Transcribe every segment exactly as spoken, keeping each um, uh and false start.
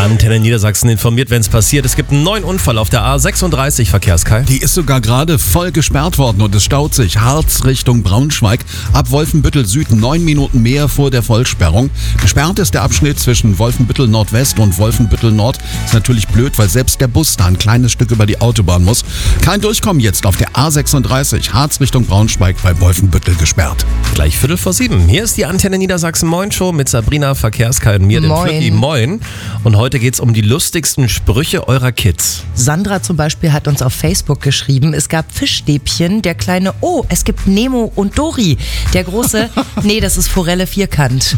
Antenne Niedersachsen informiert, wenn es passiert. Es gibt einen neuen Unfall auf der A sechsunddreißig, Verkehrskai. Die ist sogar gerade voll gesperrt worden und es staut sich. Harz Richtung Braunschweig. Ab Wolfenbüttel Süd neun Minuten mehr vor der Vollsperrung. Gesperrt ist der Abschnitt zwischen Wolfenbüttel Nordwest und Wolfenbüttel Nord. Ist natürlich blöd, weil selbst der Bus da ein kleines Stück über die Autobahn muss. Kein Durchkommen jetzt auf der A sechsunddreißig. Harz Richtung Braunschweig bei Wolfenbüttel gesperrt. Gleich Viertel vor sieben. Hier ist die Antenne Niedersachsen Moin Show mit Sabrina, Verkehrskai und mir, dem Moin. Flücki. Moin. Und heute geht's um die lustigsten Sprüche eurer Kids. Sandra zum Beispiel hat uns auf Facebook geschrieben, es gab Fischstäbchen, der kleine, oh, es gibt Nemo und Dori. Der große, nee, das ist Forelle Vierkant.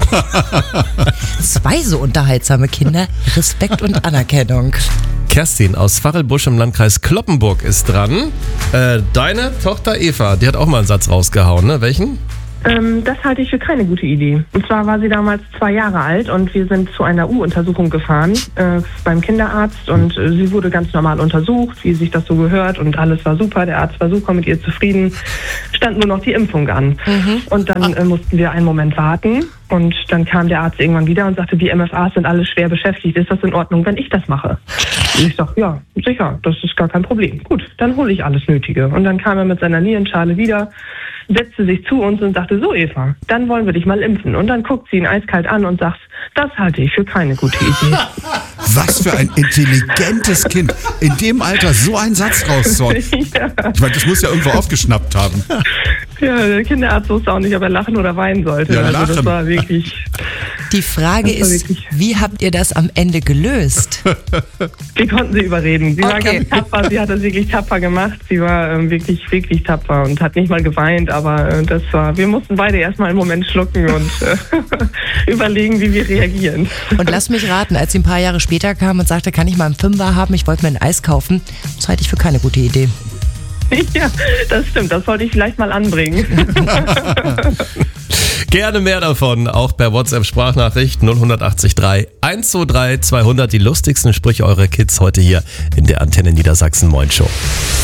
Zwei so unterhaltsame Kinder, Respekt und Anerkennung. Kerstin aus Fachelbusch im Landkreis Cloppenburg ist dran. Äh, deine Tochter Eva, die hat auch mal einen Satz rausgehauen, ne? Welchen? Ähm, das halte ich für keine gute Idee. Und zwar war sie damals zwei Jahre alt und wir sind zu einer U-Untersuchung gefahren äh, beim Kinderarzt und äh, sie wurde ganz normal untersucht, wie sich das so gehört und alles war super. Der Arzt war super mit ihr zufrieden. Stand nur noch die Impfung an. Mhm. Und dann äh, mussten wir einen Moment warten und dann kam der Arzt irgendwann wieder und sagte, die M F As sind alle schwer beschäftigt. Ist das in Ordnung, wenn ich das mache? Und ich sag, ja, sicher, das ist gar kein Problem. Gut, dann hole ich alles Nötige. Und dann kam er mit seiner Nierenschale wieder, setzte sich zu uns und sagte, so Eva, dann wollen wir dich mal impfen. Und dann guckt sie ihn eiskalt an und sagt, das halte ich für keine gute Idee. Was für ein intelligentes Kind, in dem Alter so einen Satz rauszuhauen. Ja. Ich meine, das muss ja irgendwo aufgeschnappt haben. Ja, der Kinderarzt wusste auch nicht, ob er lachen oder weinen sollte. Ja, also lachen. das war wirklich... Die Frage Das war ist, wirklich- wie habt ihr das am Ende gelöst? Wir konnten sie überreden. Sie war Okay. ganz tapfer, sie hat das wirklich tapfer gemacht. Sie war ähm, wirklich, wirklich tapfer und hat nicht mal geweint, aber äh, das war, wir mussten beide erstmal einen Moment schlucken und äh, überlegen, wie wir reagieren. Und lass mich raten, als sie ein paar Jahre später kam und sagte, kann ich mal einen Fünfer haben, ich wollte mir ein Eis kaufen, das halte ich für keine gute Idee. Ja, das stimmt, das sollte ich vielleicht mal anbringen. Gerne mehr davon, auch per WhatsApp-Sprachnachricht null acht drei eins zwei drei zweihundert. Die lustigsten Sprüche eurer Kids heute hier in der Antenne Niedersachsen Moin Show.